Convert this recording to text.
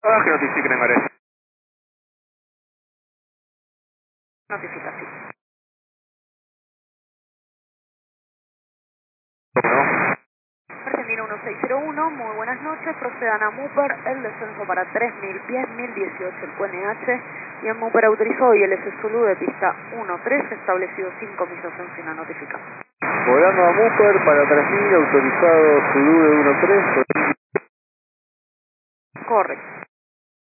Ah, que notifiquen en Mares. Notifica, sí. ¿No? Argentina 1601, muy buenas noches. Procedan a Muper el descenso para 3000 pies, 1018 el QNH. Y en Muper autorizó hoy el S Zulu de pista 13, establecido 5 millas encima, notifica. Volando a Muper para 3000, autorizado Zulu de 13. Correcto.